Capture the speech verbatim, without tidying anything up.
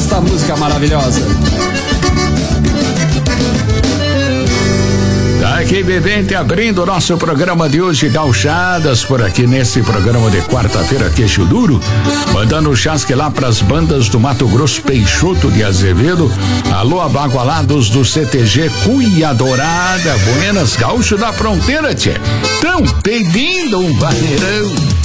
esta música maravilhosa. Tá aqui, Bebente, abrindo o nosso programa de hoje, gauchadas por aqui nesse programa de quarta-feira, queixo duro, mandando o chasque lá pras bandas do Mato Grosso, Peixoto de Azevedo, alô, abagualados do C T G Cuia Dourada, Buenas, gaúcho da fronteira, tchê, tão pedindo um vaneirão.